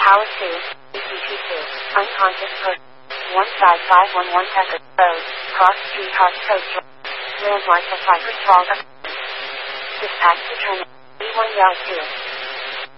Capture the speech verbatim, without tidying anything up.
Tower two, E T P two, unconscious person. one five five one one Packard Road, Cross Street, Hart Coast. Landmark of Cypress Falls. Dispatch to Terminal B one Yard two.